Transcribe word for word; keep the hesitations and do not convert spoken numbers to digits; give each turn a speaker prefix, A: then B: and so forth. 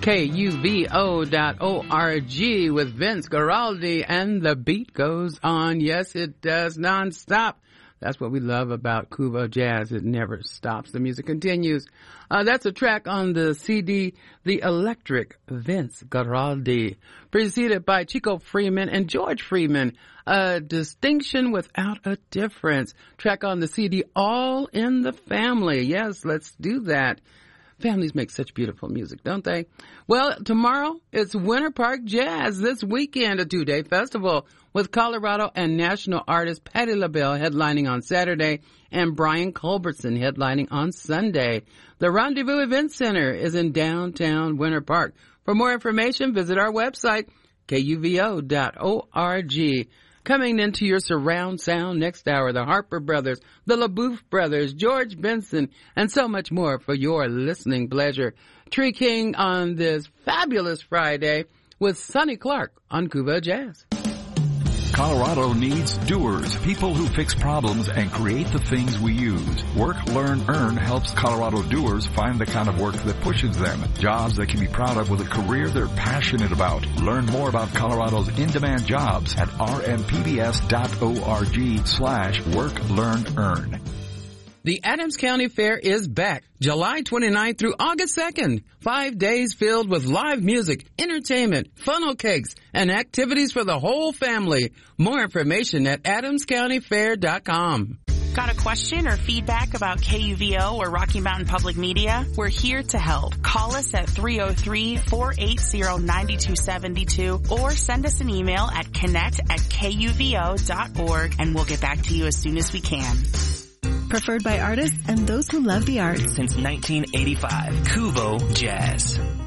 A: K U V O dot O R G with Vince Guaraldi, and the beat goes on. Yes, it does, nonstop. That's what we love about Kuvo Jazz. It never stops. The music continues. Uh, that's a track on the C D, The Electric, Vince Guaraldi, preceded by Chico Freeman and George Freeman, A Distinction Without a Difference, track on the C D, All in the Family. Yes, let's do that. Families make such beautiful music, don't they? Well, tomorrow it's Winter Park Jazz. This weekend, a two-day festival with Colorado and national artist Patti LaBelle headlining on Saturday and Brian Culbertson headlining on Sunday. The Rendezvous Event Center is in downtown Winter Park. For more information, visit our website, K U V O dot O R G. Coming into your surround sound next hour, the Harper Brothers, the LaBouffe Brothers, George Benson, and so much more for your listening pleasure. Tree King on this fabulous Friday with Sonny Clark on Kuvo Jazz.
B: Colorado needs doers, people who fix problems and create the things we use. Work, Learn, Earn helps Colorado doers find the kind of work that pushes them. Jobs they can be proud of with a career they're passionate about. Learn more about Colorado's in-demand jobs at r m p b s dot org slash work, learn, earn.
A: The Adams County Fair is back, July twenty-ninth through August second. Five days filled with live music, entertainment, funnel cakes, and activities for the whole family. More information at adams county fair dot com.
C: Got a question or feedback about K U V O or Rocky Mountain Public Media? We're here to help. Call us at three oh three, four eight zero, nine two seven two or send us an email at connect at k u v o dot org, and we'll get back to you as soon as we can.
D: Preferred by artists and those who love the arts.
E: Since nineteen eighty-five, Kuvo Jazz.